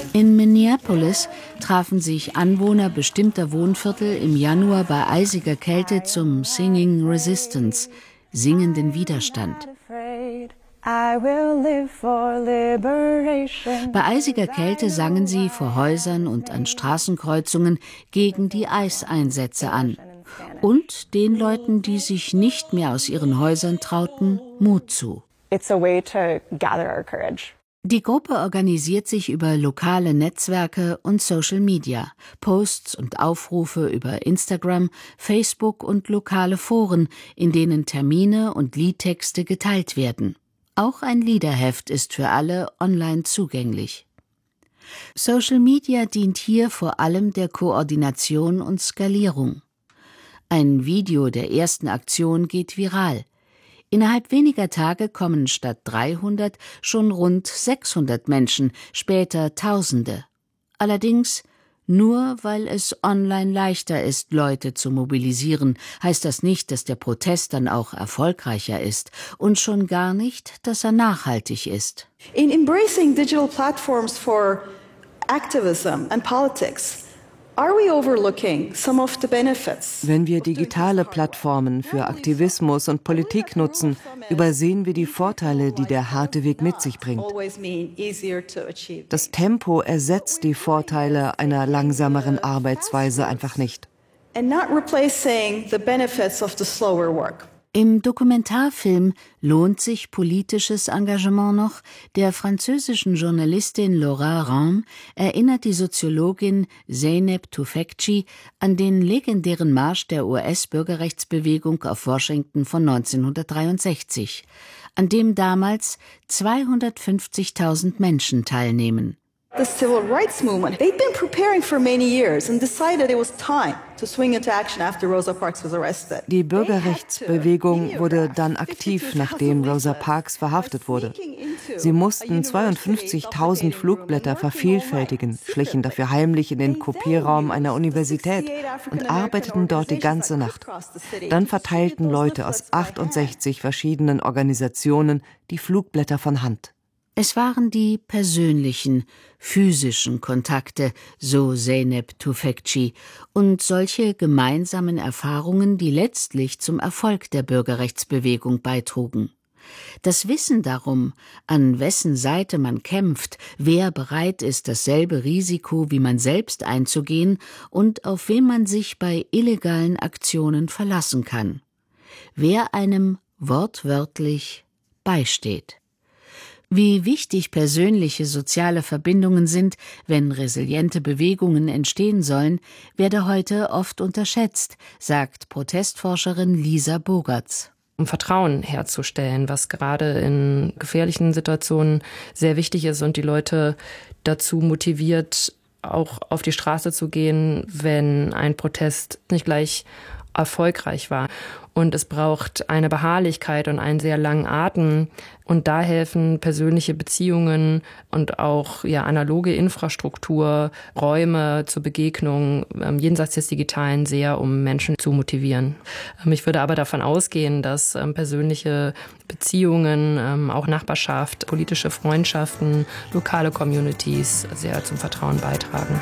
In Minneapolis trafen sich Anwohner bestimmter Wohnviertel im Januar bei eisiger Kälte zum Singing Resistance, singenden Widerstand. Bei eisiger Kälte sangen sie vor Häusern und an Straßenkreuzungen gegen die Eiseinsätze an und den Leuten, die sich nicht mehr aus ihren Häusern trauten, Mut zu. It's a way to gather our courage. Die Gruppe organisiert sich über lokale Netzwerke und Social Media, Posts und Aufrufe über Instagram, Facebook und lokale Foren, in denen Termine und Liedtexte geteilt werden. Auch ein Liederheft ist für alle online zugänglich. Social Media dient hier vor allem der Koordination und Skalierung. Ein Video der ersten Aktion geht viral. Innerhalb weniger Tage kommen statt 300 schon rund 600 Menschen, später Tausende. Allerdings, nur weil es online leichter ist, Leute zu mobilisieren, heißt das nicht, dass der Protest dann auch erfolgreicher ist und schon gar nicht, dass er nachhaltig ist. In embracing digital platforms for activism and politics, are we overlooking some of the benefits? Wenn wir digitale Plattformen für Aktivismus und Politik nutzen, übersehen wir die Vorteile, die der harte Weg mit sich bringt. Das Tempo ersetzt die Vorteile einer langsameren Arbeitsweise einfach nicht. And not replacing the benefits of the slower work. Im Dokumentarfilm Lohnt sich politisches Engagement noch? Der französischen Journalistin Laura Rahm erinnert die Soziologin Zeynep Tufekci an den legendären Marsch der US-Bürgerrechtsbewegung auf Washington von 1963, an dem damals 250.000 Menschen teilnehmen. The civil rights movement, they'd been preparing for many years and decided it was time to swing into action after Rosa Parks was arrested. Die Bürgerrechtsbewegung wurde dann aktiv, nachdem Rosa Parks verhaftet wurde. Sie mussten 52.000 Flugblätter vervielfältigen, schlichen dafür heimlich in den Kopierraum einer Universität und arbeiteten dort die ganze Nacht. Dann verteilten Leute aus 68 verschiedenen Organisationen die Flugblätter von Hand. Es waren die persönlichen, physischen Kontakte, so Zeynep Tufekci, und solche gemeinsamen Erfahrungen, die letztlich zum Erfolg der Bürgerrechtsbewegung beitrugen. Das Wissen darum, an wessen Seite man kämpft, wer bereit ist, dasselbe Risiko wie man selbst einzugehen und auf wen man sich bei illegalen Aktionen verlassen kann. Wer einem wortwörtlich beisteht. Wie wichtig persönliche soziale Verbindungen sind, wenn resiliente Bewegungen entstehen sollen, werde heute oft unterschätzt, sagt Protestforscherin Lisa Bogertz. Um Vertrauen herzustellen, was gerade in gefährlichen Situationen sehr wichtig ist und die Leute dazu motiviert, auch auf die Straße zu gehen, wenn ein Protest nicht gleich erfolgreich war. Und es braucht eine Beharrlichkeit und einen sehr langen Atem. Und da helfen persönliche Beziehungen und auch analoge Infrastruktur, Räume zur Begegnung jenseits des Digitalen sehr, um Menschen zu motivieren. Ich würde aber davon ausgehen, dass persönliche Beziehungen, auch Nachbarschaft, politische Freundschaften, lokale Communities sehr zum Vertrauen beitragen.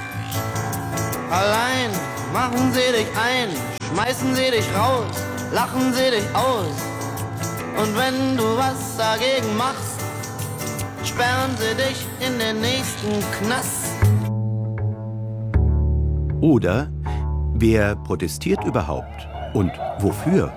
Allein machen sie dich ein, schmeißen sie dich raus, lachen sie dich aus. Und wenn du was dagegen machst, sperren sie dich in den nächsten Knast. Oder wer protestiert überhaupt und wofür?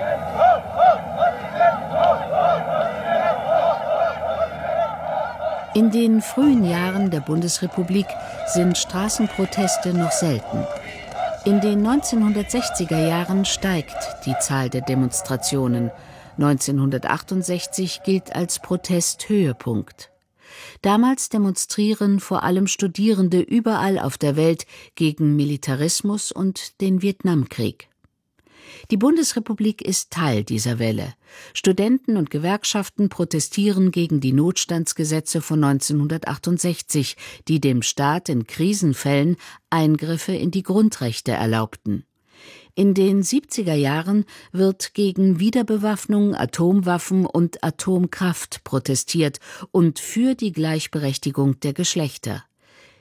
In den frühen Jahren der Bundesrepublik sind Straßenproteste noch selten. In den 1960er Jahren steigt die Zahl der Demonstrationen. 1968 gilt als Protesthöhepunkt. Damals demonstrieren vor allem Studierende überall auf der Welt gegen Militarismus und den Vietnamkrieg. Die Bundesrepublik ist Teil dieser Welle. Studenten und Gewerkschaften protestieren gegen die Notstandsgesetze von 1968, die dem Staat in Krisenfällen Eingriffe in die Grundrechte erlaubten. In den 70er Jahren wird gegen Wiederbewaffnung, Atomwaffen und Atomkraft protestiert und für die Gleichberechtigung der Geschlechter.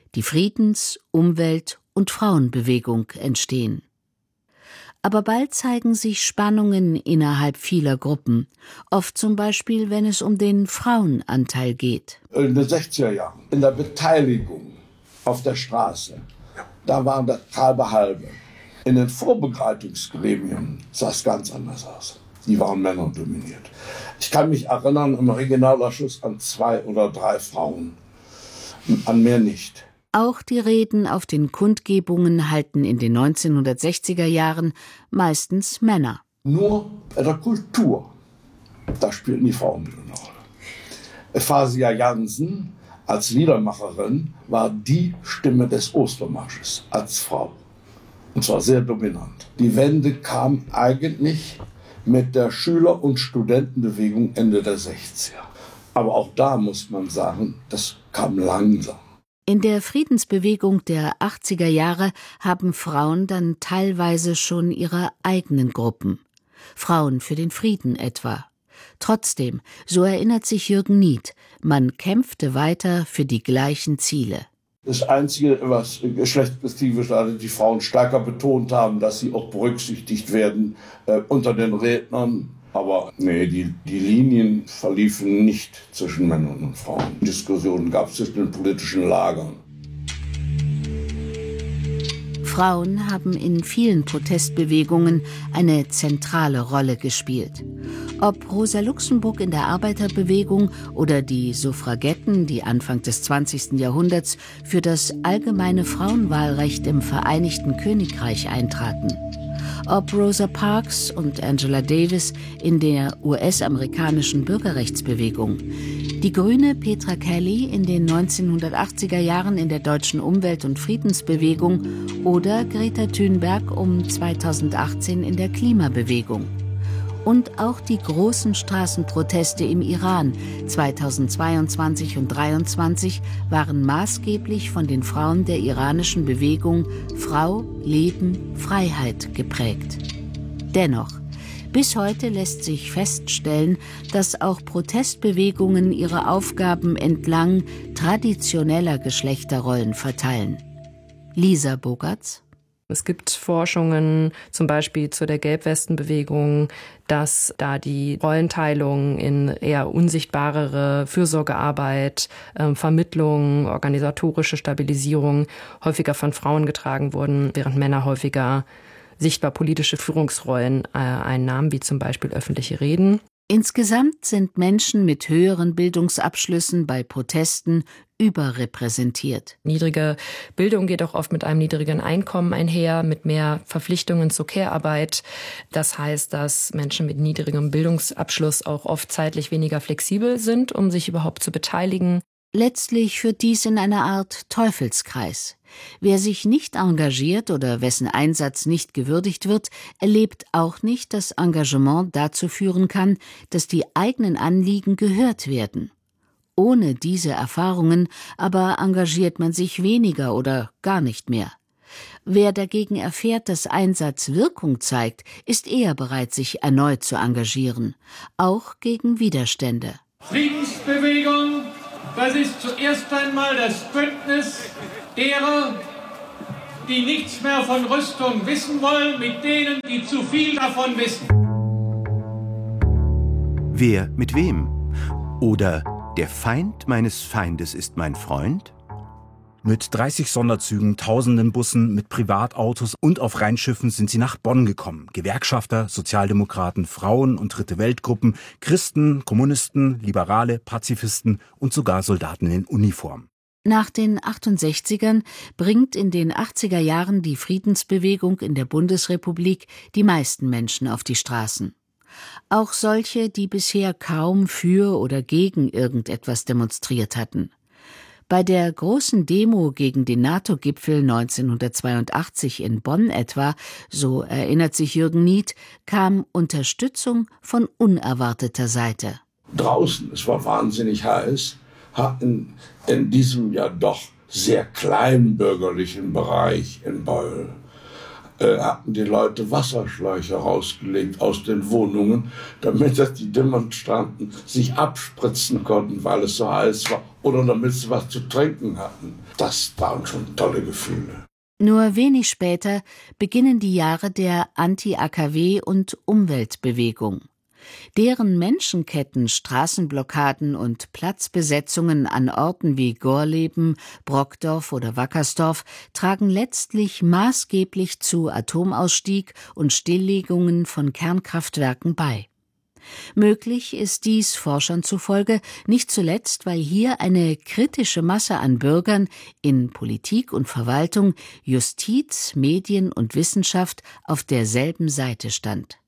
die Friedens-, Umwelt- und Frauenbewegung entstehen. Aber bald zeigen sich Spannungen innerhalb vieler Gruppen, oft zum Beispiel, wenn es um den Frauenanteil geht. In den 60er Jahren, in der Beteiligung auf der Straße, da waren das halbe. In den Vorbereitungsgremien sah es ganz anders aus. Die waren männerdominiert. Ich kann mich erinnern im Regionalausschuss an 2 oder 3 Frauen, an mehr nicht. Auch die Reden auf den Kundgebungen halten in den 1960er Jahren meistens Männer. Nur in der Kultur, da spielten die Frauen eine Rolle. Fasia Jansen als Liedermacherin war die Stimme des Ostermarsches als Frau. Und zwar sehr dominant. Die Wende kam eigentlich mit der Schüler- und Studentenbewegung Ende der 60er. Aber auch da muss man sagen, das kam langsam. In der Friedensbewegung der 80er Jahre haben Frauen dann teilweise schon ihre eigenen Gruppen. Frauen für den Frieden etwa. Trotzdem, so erinnert sich Jürgen Nied, man kämpfte weiter für die gleichen Ziele. Das Einzige, was geschlechtsspezifisch die Frauen stärker betont haben, dass sie auch berücksichtigt werden unter den Rednern. Aber nee, die Linien verliefen nicht zwischen Männern und Frauen. Diskussionen gab es zwischen den politischen Lagern. Frauen haben in vielen Protestbewegungen eine zentrale Rolle gespielt. Ob Rosa Luxemburg in der Arbeiterbewegung oder die Suffragetten, die Anfang des 20. Jahrhunderts für das allgemeine Frauenwahlrecht im Vereinigten Königreich eintraten. Ob Rosa Parks und Angela Davis in der US-amerikanischen Bürgerrechtsbewegung, die Grüne Petra Kelly in den 1980er Jahren in der deutschen Umwelt- und Friedensbewegung oder Greta Thunberg um 2018 in der Klimabewegung. Und auch die großen Straßenproteste im Iran 2022 und 2023 waren maßgeblich von den Frauen der iranischen Bewegung Frau, Leben, Freiheit geprägt. Dennoch, bis heute lässt sich feststellen, dass auch Protestbewegungen ihre Aufgaben entlang traditioneller Geschlechterrollen verteilen. Lisa Bogartz. Es gibt Forschungen, zum Beispiel zu der Gelbwestenbewegung, dass da die Rollenteilung in eher unsichtbarere Fürsorgearbeit, Vermittlung, organisatorische Stabilisierung häufiger von Frauen getragen wurden, während Männer häufiger sichtbar politische Führungsrollen einnahmen, wie zum Beispiel öffentliche Reden. Insgesamt sind Menschen mit höheren Bildungsabschlüssen bei Protesten überrepräsentiert. Niedrige Bildung geht auch oft mit einem niedrigen Einkommen einher, mit mehr Verpflichtungen zur Care-Arbeit. Das heißt, dass Menschen mit niedrigem Bildungsabschluss auch oft zeitlich weniger flexibel sind, um sich überhaupt zu beteiligen. Letztlich führt dies in eine Art Teufelskreis. Wer sich nicht engagiert oder wessen Einsatz nicht gewürdigt wird, erlebt auch nicht, dass Engagement dazu führen kann, dass die eigenen Anliegen gehört werden. Ohne diese Erfahrungen aber engagiert man sich weniger oder gar nicht mehr. Wer dagegen erfährt, dass Einsatz Wirkung zeigt, ist eher bereit, sich erneut zu engagieren, auch gegen Widerstände. Friedensbewegung, das ist zuerst einmal das Bündnis derer, die nichts mehr von Rüstung wissen wollen, mit denen, die zu viel davon wissen. Wer mit wem? Oder der Feind meines Feindes ist mein Freund? Mit 30 Sonderzügen, tausenden Bussen, mit Privatautos und auf Rheinschiffen sind sie nach Bonn gekommen. Gewerkschafter, Sozialdemokraten, Frauen und Dritte Weltgruppen, Christen, Kommunisten, Liberale, Pazifisten und sogar Soldaten in Uniform. Nach den 68ern bringt in den 80er Jahren die Friedensbewegung in der Bundesrepublik die meisten Menschen auf die Straßen. Auch solche, die bisher kaum für oder gegen irgendetwas demonstriert hatten. Bei der großen Demo gegen den NATO-Gipfel 1982 in Bonn etwa, so erinnert sich Jürgen Nied, kam Unterstützung von unerwarteter Seite. Draußen, es war wahnsinnig heiß, hatten in diesem ja doch sehr kleinbürgerlichen Bereich in Beul, hatten die Leute Wasserschläuche rausgelegt aus den Wohnungen, damit die Demonstranten sich abspritzen konnten, weil es so heiß war, oder damit sie was zu trinken hatten. Das waren schon tolle Gefühle. Nur wenig später beginnen die Jahre der Anti-AKW- und Umweltbewegung. Deren Menschenketten, Straßenblockaden und Platzbesetzungen an Orten wie Gorleben, Brockdorf oder Wackersdorf tragen letztlich maßgeblich zu Atomausstieg und Stilllegungen von Kernkraftwerken bei. Möglich ist dies Forschern zufolge nicht zuletzt, weil hier eine kritische Masse an Bürgern in Politik und Verwaltung, Justiz, Medien und Wissenschaft auf derselben Seite stand.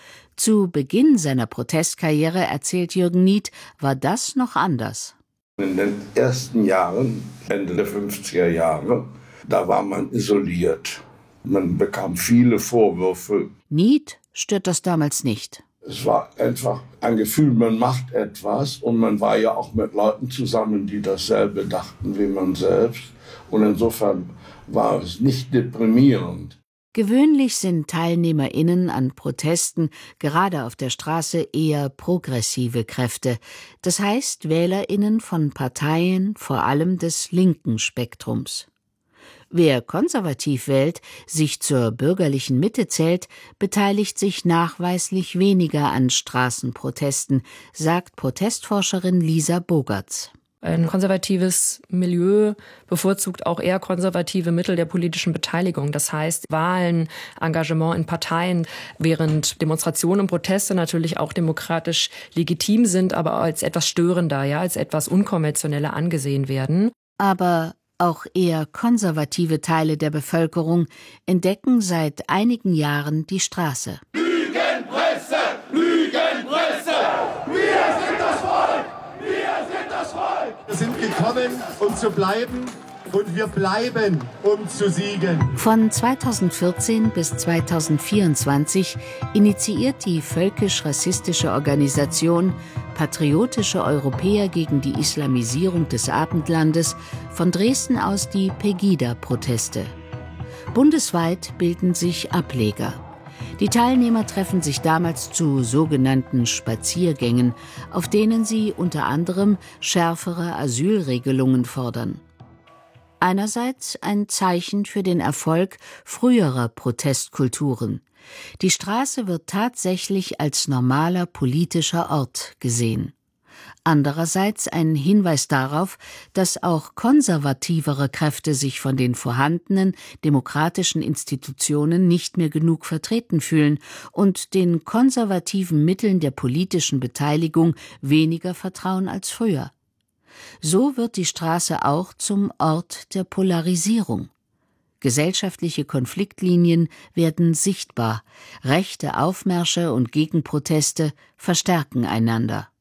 Zu Beginn seiner Protestkarriere, erzählt Jürgen Nied, war das noch anders. In den ersten Jahren, Ende der 50er Jahre, da war man isoliert. Man bekam viele Vorwürfe. Nied stört das damals nicht. Es war einfach ein Gefühl, man macht etwas und man war ja auch mit Leuten zusammen, die dasselbe dachten wie man selbst. Und insofern war es nicht deprimierend. Gewöhnlich sind TeilnehmerInnen an Protesten gerade auf der Straße eher progressive Kräfte, das heißt WählerInnen von Parteien, vor allem des linken Spektrums. Wer konservativ wählt, sich zur bürgerlichen Mitte zählt, beteiligt sich nachweislich weniger an Straßenprotesten, sagt Protestforscherin Lisa Bogertz. Ein konservatives Milieu bevorzugt auch eher konservative Mittel der politischen Beteiligung. Das heißt, Wahlen, Engagement in Parteien, während Demonstrationen und Proteste natürlich auch demokratisch legitim sind, aber als etwas störender, ja, als etwas unkonventioneller angesehen werden. Aber auch eher konservative Teile der Bevölkerung entdecken seit einigen Jahren die Straße. Lügenpresse! Lügenpresse! Wir sind das Volk! Wir sind das Volk! Wir sind gekommen, um zu bleiben, und wir bleiben, um zu siegen. Von 2014 bis 2024 initiiert die völkisch-rassistische Organisation Patriotische Europäer gegen die Islamisierung des Abendlandes von Dresden aus die Pegida-Proteste. Bundesweit bilden sich Ableger. Die Teilnehmer treffen sich damals zu sogenannten Spaziergängen, auf denen sie unter anderem schärfere Asylregelungen fordern. Einerseits ein Zeichen für den Erfolg früherer Protestkulturen. Die Straße wird tatsächlich als normaler politischer Ort gesehen. Andererseits ein Hinweis darauf, dass auch konservativere Kräfte sich von den vorhandenen demokratischen Institutionen nicht mehr genug vertreten fühlen und den konservativen Mitteln der politischen Beteiligung weniger vertrauen als früher. So wird die Straße auch zum Ort der Polarisierung. Gesellschaftliche Konfliktlinien werden sichtbar, rechte Aufmärsche und Gegenproteste verstärken einander.